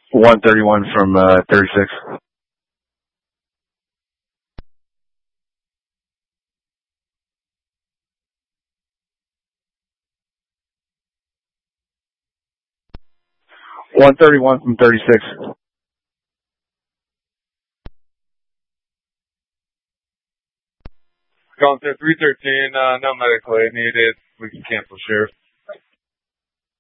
131 from 36. .131 from 36. Going to 313, no medical aid needed. We can cancel, Sheriff.